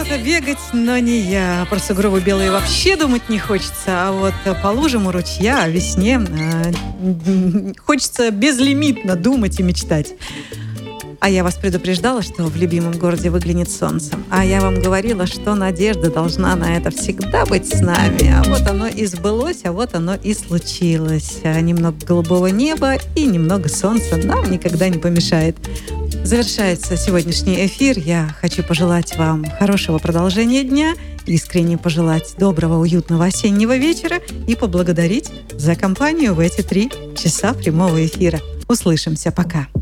хочется бегать, но не я. Про сугробы белые вообще думать не хочется. А вот по лужам у ручья о весне хочется безлимитно думать и мечтать. А я вас предупреждала, что в любимом городе выглянет солнце. А я вам говорила, что надежда должна на это всегда быть с нами. А вот оно и сбылось, а вот оно и случилось. Немного голубого неба и немного солнца нам никогда не помешает. Завершается сегодняшний эфир. Я хочу пожелать вам хорошего продолжения дня, искренне пожелать доброго, уютного осеннего вечера и поблагодарить за компанию в эти 3 часа прямого эфира. Услышимся. Пока.